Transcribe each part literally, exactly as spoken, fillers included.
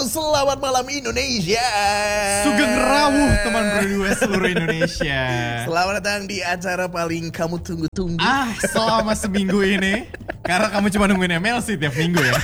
selamat malam Indonesia. Sugeng rawuh teman berdua seluruh Indonesia. Selamat datang di acara paling kamu tunggu-tunggu. Ah, selama seminggu ini. Karena kamu cuma nungguin M L C tiap minggu ya.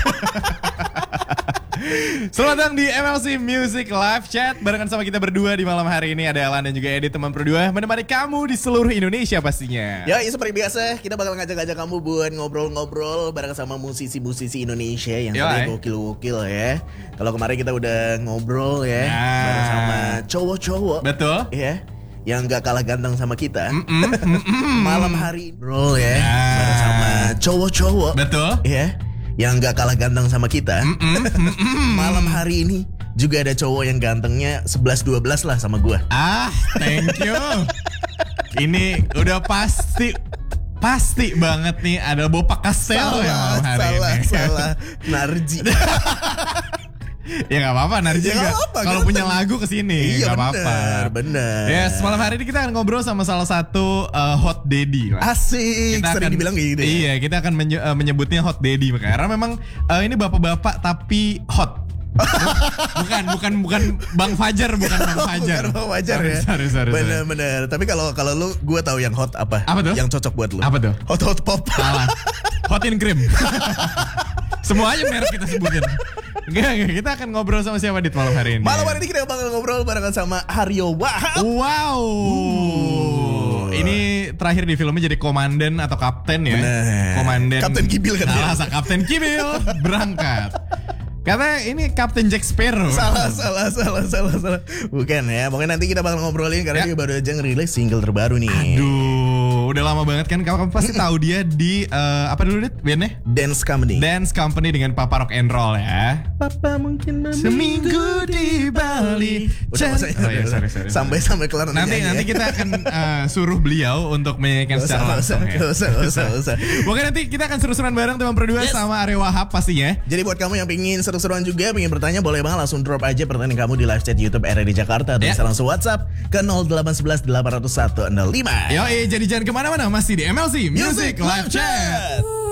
Selamat datang di M L C Music Live Chat. Barengan sama kita berdua di malam hari ini. Ada Alan dan juga Edi, teman berdua, menemani kamu di seluruh Indonesia pastinya. Ya, seperti biasa kita bakal ngajak-ngajak kamu buat ngobrol-ngobrol bareng sama musisi-musisi Indonesia yang sering gokil-gokil ya. Kalau kemarin kita udah ngobrol ya nah, bareng sama cowok-cowok. Betul. Ya, yang gak kalah ganteng sama kita. Mm -mm, mm -mm. Malam hari bro ya nah, bareng sama cowok-cowok. Betul. Ya, yang gak kalah ganteng sama kita. Mm -mm, mm -mm. Malam hari ini juga ada cowok yang gantengnya sebelas dua belas lah sama gue. Ah, thank you. Ini udah pasti Pasti banget nih ada Bopak Kastel ya malam hari salah, ini. Salah, salah, Narji. Ya gak apa-apa, Narji ya juga kalau punya lagu kesini. Iya, gak apa-apa. Bener. Yes, malam hari ini kita akan ngobrol sama salah satu uh, hot daddy. Asik, kita sering akan, dibilang gitu ya. Iya, kita akan menye uh, menyebutnya hot daddy. Karena memang uh, ini bapak-bapak tapi hot. bukan bukan bukan Bang Fajar, bukan Bang Fajar. Bukan Bang Fajar sorry, ya. Sorry, sorry, bener, bener. Tapi kalau kalau lu, gue tahu yang hot apa? Apa tuh? Yang cocok buat lu. Apa tuh? Hot hot pop. Salah. Hot in cream. Semua aja merek kita sebutin. Enggak, enggak, kita akan ngobrol sama siapa di malam hari ini? Malam hari ini kita bakal ngobrol barengan sama Haryo Wahab. Wow. Uh. Ini terakhir di filmnya jadi komandan atau kapten ya. Bener. Komandan. Kapten Kibil kan. Salah, Kapten Kibil berangkat. Karena ini Kapten Jack Sparrow. Salah, salah, salah, salah, salah. Bukan ya. Pokoknya nanti kita bakal ngobrolin karena ya. Dia baru aja ngerilis single terbaru nih. Aduh, udah lama banget kan. Kamu pasti tahu dia di uh, apa dulu dit bandnya? Dance Company. Dance Company dengan Papa Rock and Roll ya. Papa mungkin seminggu di Bali. Udah masa, oh, ya, sorry, sorry, sampai sampai kelar nanti nanti ya. Kita akan uh, suruh beliau untuk menyanyikan secara langsung ya. Gak usah, gak usah, gak usah. Pokoknya nanti kita akan seru-seruan bareng teman berdua yes. sama Haryo Wahab pastinya. Jadi buat kamu yang pingin seru-seruan juga, pengen bertanya, boleh banget langsung drop aja pertanyaan kamu di live chat YouTube R R D Jakarta. Atau yeah. bisa langsung WhatsApp ke nol delapan satu satu delapan nol satu satu nol lima. Yoi, jadi jangan kemana-mana, masih di M L C Music, Music Live Chat.